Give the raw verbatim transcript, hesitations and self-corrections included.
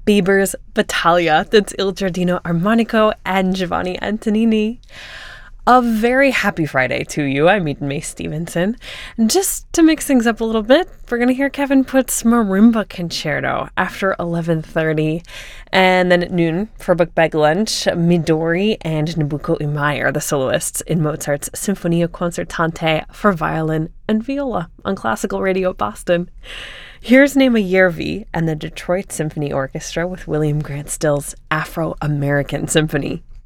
Bieber's Battaglia. That's Il Giardino Armonico and Giovanni Antonini. A very happy Friday to you. I'm Eden May Stevenson. And just to mix things up a little bit, we're going to hear Kevin Putt's Marimba Concerto after eleven thirty. And then at noon, for book bag lunch, Midori and Nobuko Imai are the soloists in Mozart's Sinfonia Concertante for violin and viola on Classical Radio Boston. Here's Nema Järvi and the Detroit Symphony Orchestra with William Grant Still's Afro-American Symphony.